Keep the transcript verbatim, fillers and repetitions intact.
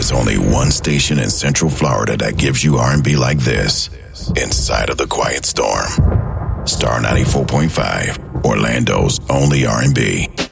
There's only one station in Central Florida that gives you R and B like this. Inside of the Quiet Storm. Star ninety-four point five, Orlando's only R and B.